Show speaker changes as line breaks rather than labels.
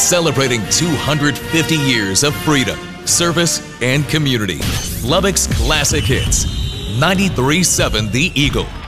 celebrating 250 years of freedom, service, and community. Lubbock's Classic Hits, 93.7 The Eagle.